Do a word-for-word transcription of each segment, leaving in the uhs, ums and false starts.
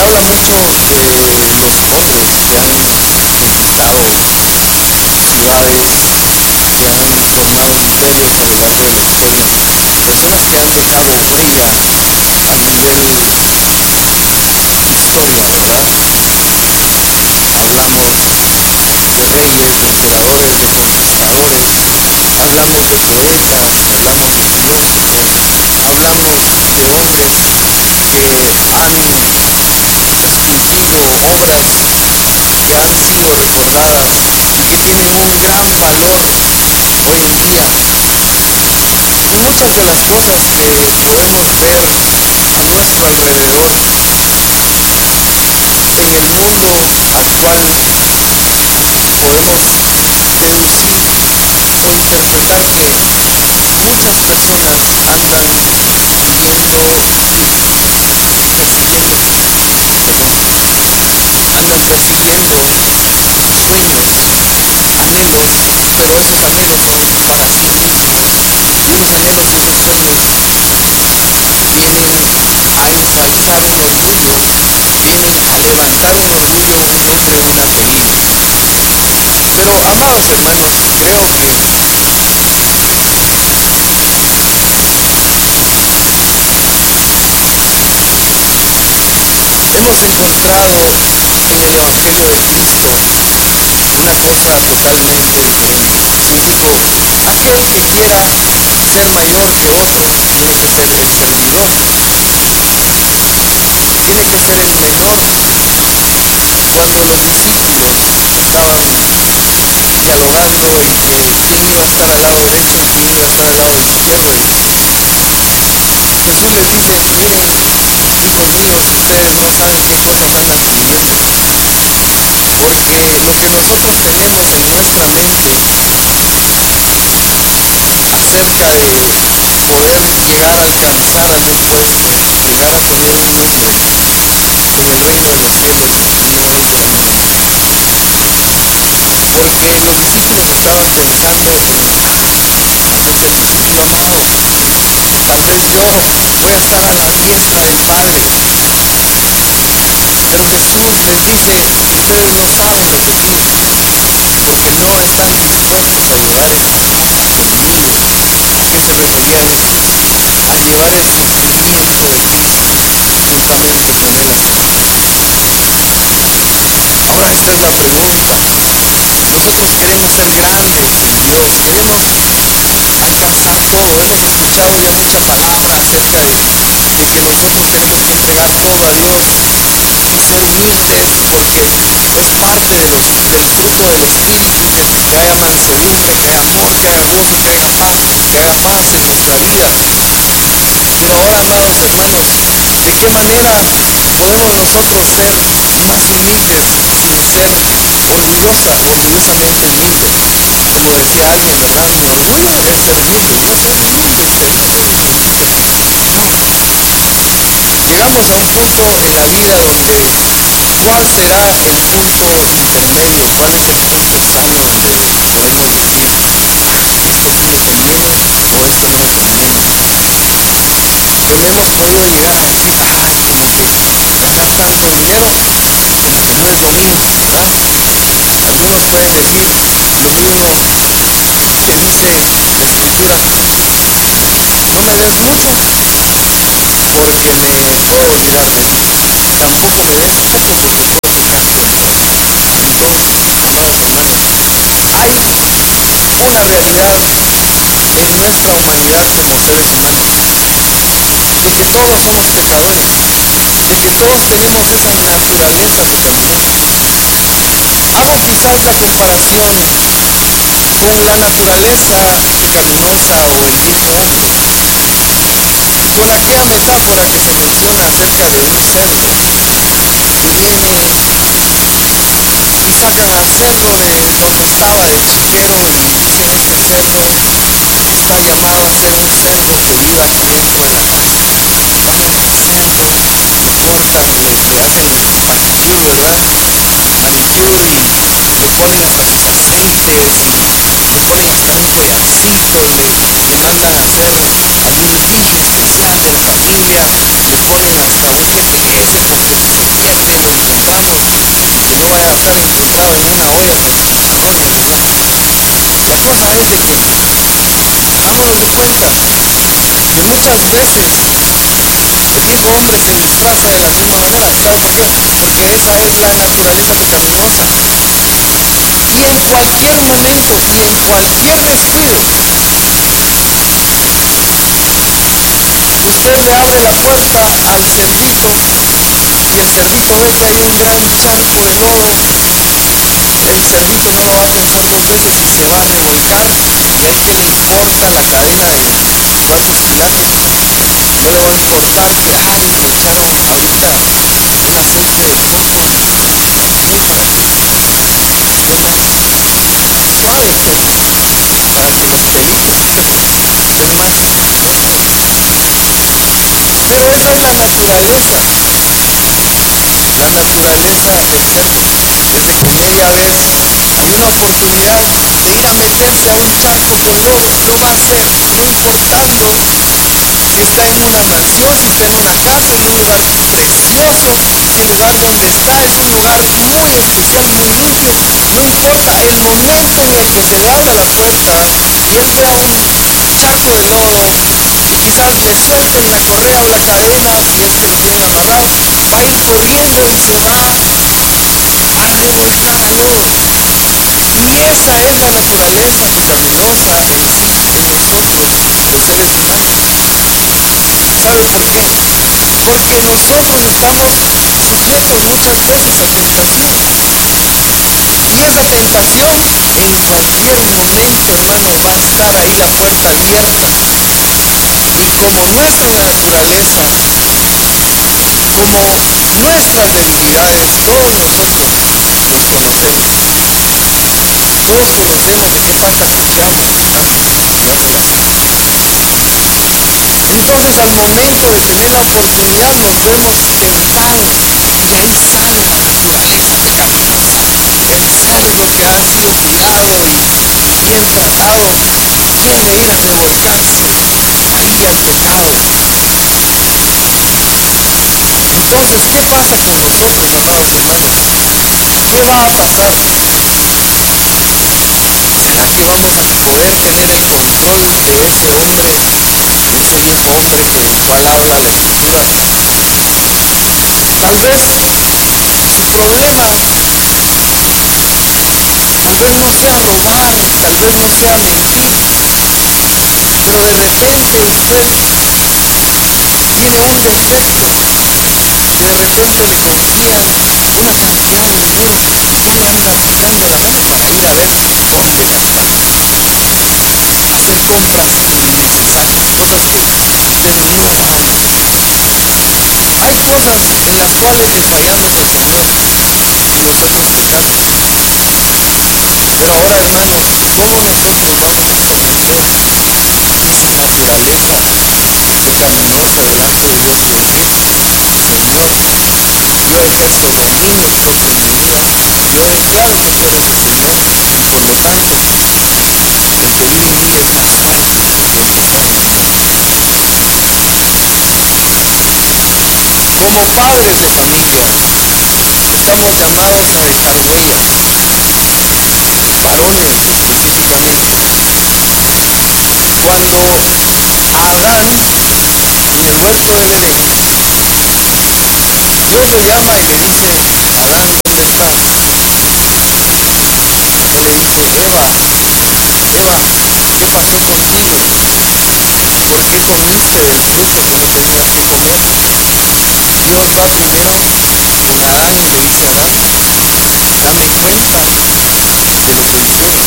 habla mucho de los hombres que han conquistado ciudades, que han formado imperios a lo largo de la historia, personas que han dejado huella a nivel historia, ¿verdad? Hablamos de reyes, de emperadores, de conquistadores, hablamos de poetas, hablamos de filósofos, hablamos de hombres que han esculpido obras que han sido recordadas y que tienen un gran valor hoy en día. Y muchas de las cosas que podemos ver a nuestro alrededor en el mundo actual podemos deducir o interpretar que muchas personas andan viviendo, persiguiendo, perdón, andan persiguiendo sueños, anhelos, pero esos anhelos son para sí mismos. Y esos anhelos y esos sueños vienen a ensalzar un orgullo, vienen a levantar un orgullo, un nombre, un apellido. Pero, amados hermanos, creo que hemos encontrado en el Evangelio de Cristo una cosa totalmente diferente. Si dijo, aquel que quiera ser mayor que otro, tiene que ser el servidor, tiene que ser el menor. Cuando los discípulos estaban dialogando y que quién iba a estar al lado derecho y quién iba a estar al lado izquierdo, y Jesús les dice, miren, hijos míos, ustedes no saben qué cosas andan pidiendo, porque lo que nosotros tenemos en nuestra mente acerca de poder llegar a alcanzar no puede ser. Llegar a tener un nombre en el reino de los cielos no es realmente posible. Porque los discípulos estaban pensando en, tal vez el discípulo amado, tal vez yo voy a estar a la diestra del Padre. Pero Jesús les dice, ustedes no saben lo que piden, porque no están dispuestos a llevar el sentimiento. ¿A qué se refería en eso? A llevar el sufrimiento de Cristo juntamente con Él hacia el cielo. Ahora esta es la pregunta. Nosotros queremos ser grandes en Dios, queremos alcanzar todo. Hemos escuchado ya mucha palabra acerca de, de que nosotros tenemos que entregar todo a Dios y ser humildes porque es parte de los, del fruto del Espíritu, que, que haya mansedumbre, que haya amor, que haya gozo, que haya paz, que haya paz en nuestra vida. Pero ahora, amados hermanos, ¿de qué manera podemos nosotros ser más humildes sin ser orgullosa, orgullosamente humildes? Como decía alguien, ¿verdad? Mi orgullo es ser humilde y yo ser humilde, ser realmente humilde. No, llegamos a un punto en la vida donde ¿cuál será el punto intermedio? ¿Cuál es el punto sano donde podemos decir, esto sí me conviene o esto no me conviene? Donde hemos podido llegar a decir, ay, como que ganar tanto dinero, como que no es lo mío, ¿verdad? Algunos pueden decir, lo mío no, que dice la escritura, no me des mucho porque me puedo olvidar de mí. Tampoco me des poco porque puedo pecarte contra ti. Entonces, amados hermanos, hay una realidad en nuestra humanidad como seres humanos, de que todos somos pecadores, de que todos tenemos esa naturaleza pecaminosa. Hago quizás la comparación con la naturaleza pecaminosa o el mismo hombre, con aquella metáfora que se menciona acerca de un cerdo que viene y sacan al cerdo de donde estaba de chiquero y dicen este cerdo está llamado a ser un cerdo que viva aquí dentro de la casa. Agarran el cerdo, lo cortan, le, le hacen barbecue, ¿verdad? Manicure y le ponen hasta sus aceites y le ponen hasta un collarcito, le, le mandan a hacer algún dish especial de la familia, le ponen hasta un G P S por si se pierde todo en una olla con su zanahoria, ¿verdad? La cosa es de que dámonos en cuenta que muchas veces el mismo hombre se disfraza de la misma manera. ¿Sabe por qué? Porque esa es la naturaleza pecaminosa. Y en cualquier momento y en cualquier descuido, usted le abre la puerta al cerdito y el cerdito ve que hay un gran charco de lodo. El cerdito no lo va a pensar dos veces y se va a revolcar. Y a él que le importa la cadena de cuántos kilómetros. No le va a importar que, ay, le echaron ahorita un aceite de coco en la mientras, ¿verdad? Suave pues, para que los pelitos queden. Es más, sueltos. Pero esa es la naturaleza, la naturaleza del cerdo. Desde que media vez hay una oportunidad de ir a meterse a un charco con lodo, lo va a hacer, no importando si está en una mansión, si está en una casa, en un lugar precioso, si el lugar donde está es un lugar muy especial, muy limpio, no importa el momento en el que se le abre la puerta y él vea un charco de lodo y quizás le suelten la correa o la cadena, si es que lo tienen amarrado, va a ir corriendo y se va a revolcar al lodo. Y esa es la naturaleza pecaminosa en sí, en nosotros, los seres humanos. ¿Sabe por qué? Porque nosotros estamos sujetos muchas veces a tentación. Y esa tentación en cualquier momento, hermano, va a estar ahí la puerta abierta. Y como nuestra naturaleza, como nuestras debilidades, todos nosotros nos conocemos. Todos conocemos de qué pata cojeamos, ¿verdad? Digámoslo así. Entonces al momento de tener la oportunidad nos vemos tentados y ahí sale la naturaleza pecaminosa. El cerdo que ha sido criado y, y bien tratado quiere ir a revolcarse ahí al pecado. Entonces, ¿qué pasa con nosotros, amados hermanos? ¿Qué va a pasar? ¿Será que vamos a poder tener el control de ese hombre, de ese viejo hombre del cual habla la escritura? Tal vez su problema, tal vez no sea robar, tal vez no sea mentir, pero de repente usted tiene un defecto que de repente le confían una cantidad de dinero que usted anda buscando la mano para ir a ver dónde gastarlo. Hacer compras innecesarias, cosas que de ninguna van a necesitar. Hay cosas en las cuales le fallamos al Señor y nosotros pecamos. Pero ahora, hermanos, ¿cómo nosotros vamos a someter esa naturaleza pecaminosa delante de Dios con esto? Señor, yo ejerzo dominio propio en mi vida. Yo declaro que tú eres el Señor. Por lo tanto, el que vive en mí es más fuerte que aquel que está en el mundo. Como padres de familia, estamos llamados a dejar huella, varones específicamente. Cuando a Adán, en el huerto del Edén, Dios lo llama y le dice, Adán, ¿dónde estás? Y él le dice, Eva, Eva, ¿qué pasó contigo? ¿Por qué comiste del fruto que no tenías que comer? Y Dios va primero con Adán y le dice, Adán, dame cuenta de lo que dijeron.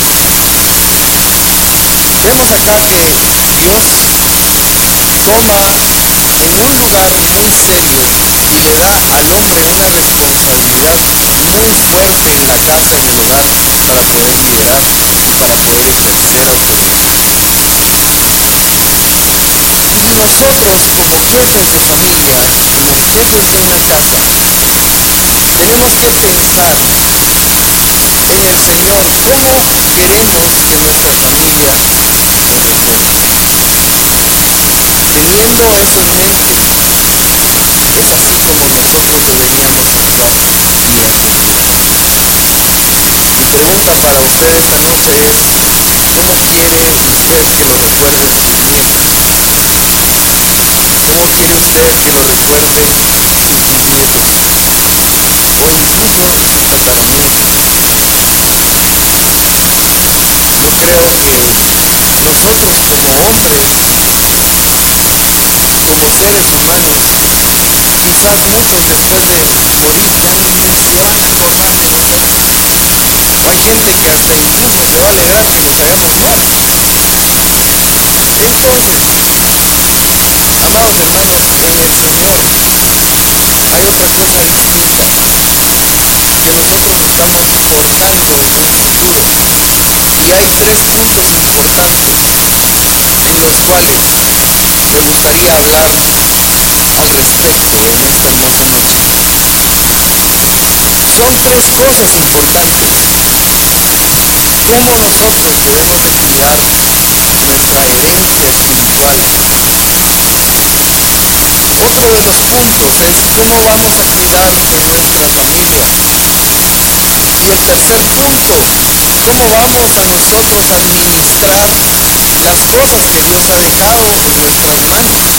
Vemos acá que Dios toma en un lugar muy serio y le da al hombre una responsabilidad muy fuerte en la casa, en el hogar, para poder liderar y para poder ejercer autoridad. Y nosotros como jefes de familia, como jefes en la casa, tenemos que pensar en el Señor cómo queremos que nuestra familia nos reconozca. Teniendo eso en mente, es así como nosotros deberíamos actuar día con día. pregunta para usted esta noche es, ¿cómo quiere usted que lo recuerden sus nietos? ¿Cómo quiere usted que lo recuerden sus bisnietos? O incluso sus tataranietos. Yo creo que nosotros como hombres, como seres humanos, quizás muchos después de morir ya ni se van a acordar de nosotros. Hay gente que hasta incluso se va a alegrar que nos hagamos muerto. Entonces, amados hermanos, en el Señor hay otra cosa distinta que nosotros estamos forjando en un futuro. Y hay tres puntos importantes en los cuales me gustaría hablar al respecto en esta hermosa noche. Son tres cosas importantes. Cómo nosotros debemos de cuidar nuestra herencia espiritual. Otro de los puntos es cómo vamos a cuidar de nuestra familia. Y el tercer punto, cómo vamos a nosotros a administrar las cosas que Dios ha dejado en nuestras manos.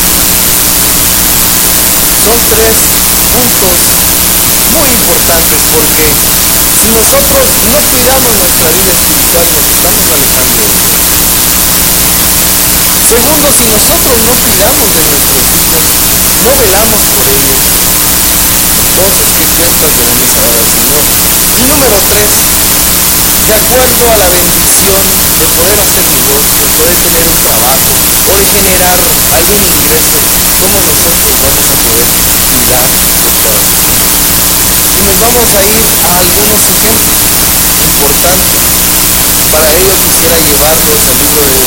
Son tres puntos muy importantes porque si nosotros no cuidamos nuestra vida espiritual, nos estamos alejando de Dios. Segundo, si nosotros no cuidamos de nuestros hijos, no velamos por ellos, entonces qué fiestas le vamos a dar al Señor. Y número tres, de acuerdo a la bendición de poder hacer negocio, de poder tener un trabajo o de generar algún ingreso, cómo nosotros vamos a poder cuidar de todas estas cosas. Y nos vamos a ir a algunos ejemplos importantes. Para ello quisiera llevarlos al libro de